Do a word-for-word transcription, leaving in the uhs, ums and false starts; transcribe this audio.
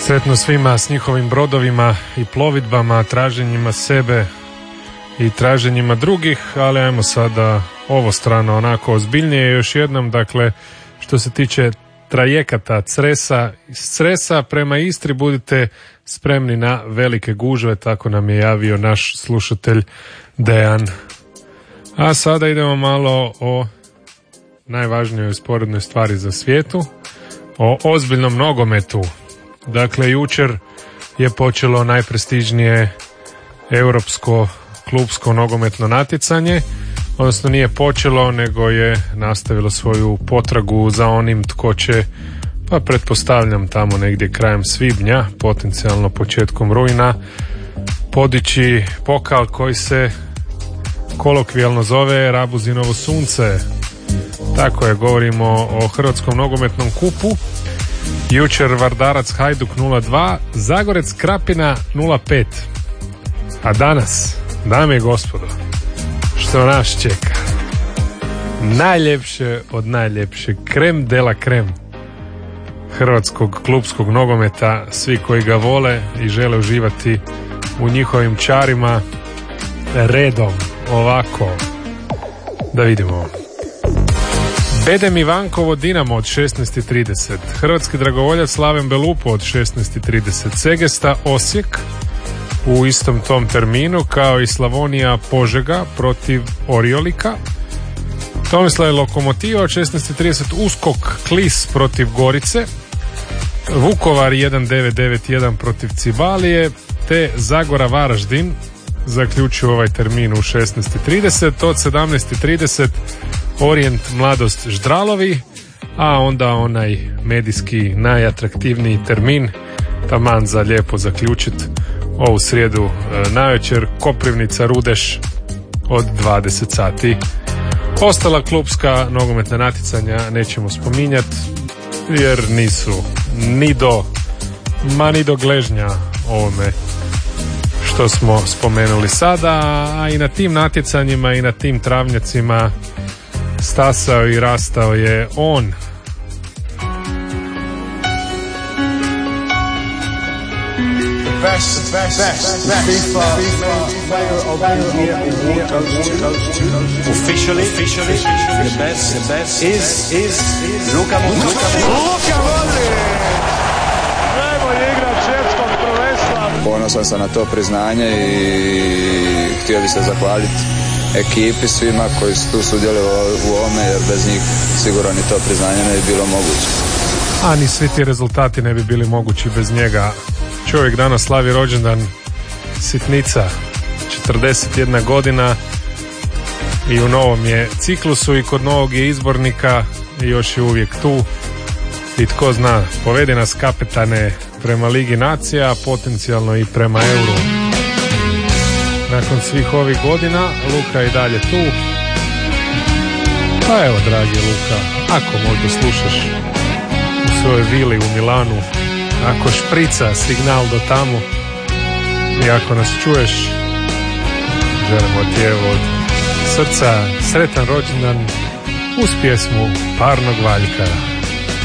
Sretno svima s njihovim brodovima i plovidbama, traženjima sebe i traženjima drugih, ali ajmo sada ovo strano onako ozbiljnije još jednom. Dakle, što se tiče trajekata Cresa, iz Cresa prema Istri budite spremni na velike gužve, tako nam je javio naš slušatelj Dejan. A sada idemo malo o najvažnijoj sporednoj stvari za svijetu, o ozbiljnom nogometu. Dakle, jučer je počelo najprestižnije europsko klupsko nogometno natjecanje, odnosno nije počelo, nego je nastavilo svoju potragu za onim tko će, pa pretpostavljam tamo negdje krajem svibnja, potencijalno početkom rujna, podići pokal koji se kolokvijalno zove Rabuzinovo sunce. Tako je, govorimo o Hrvatskom nogometnom kupu. Jučer Vardarac Hajduk nula dva, Zagorec Krapina nula pet. A danas, dame i gospodo, što nas čeka? Najljepše od najljepše, krem de la krem hrvatskog klupskog nogometa, svi koji ga vole i žele uživati u njihovim čarima, redom, ovako. Da vidimo. Bedem Ivankovo Dinamo od šesnaest i trideset, hrvatski dragovoljac Slaven Belupo od šesnaest i trideset, Segesta Osijek u istom tom terminu, kao i Slavonija Požega protiv Oriolika, Tomislav Lokomotiva od šesnaest i trideset, Uskok Klis protiv Gorice, Vukovar jedan devet devet jedan protiv Cibalije, te Zagora Varaždin zaključuju ovaj termin u šesnaest i trideset. Od sedamnaest i trideset Orijent Mladost Ždralovi, a onda onaj medijski najatraktivniji termin, taman za lijepo zaključit ovu srijedu e, navečer, Koprivnica Rudeš od dvadeset sati. Ostala klupska nogometna natjecanja nećemo spominjati jer nisu ni do ma ni do gležnja ovome što smo spomenuli sada, a i na tim natjecanjima i na tim travnjacima stasao i rastao je on. Best, best, best, best FIFA player of the year goes to officially, officially, the best, the best is is Luka Modric. Luka Modric, najbolji igrač svjetskog prvenstva. Ponosan sam na to priznanje i htio bih se zahvaliti ekipi, svima koji su tu sudjelovali u ovome, jer bez njih sigurno ni to priznanje ne bi bilo moguće. A ni svi ti rezultati ne bi bili mogući bez njega. Čovjek danas slavi rođendan, sitnica, četrdeset jedna godina i u novom je ciklusu i kod novog je izbornika i još je uvijek tu. I tko zna, povedi nas kapetane prema Ligi nacija, potencijalno i prema Euru. Nakon svih ovih godina Luka je i dalje tu. Pa evo, dragi Luka, ako možda slušaš u svojoj vili u Milanu, ako šprica signal do tamo i ako nas čuješ, želimo ti evo od srca sretan rođendan uz pjesmu Parnog Valjka.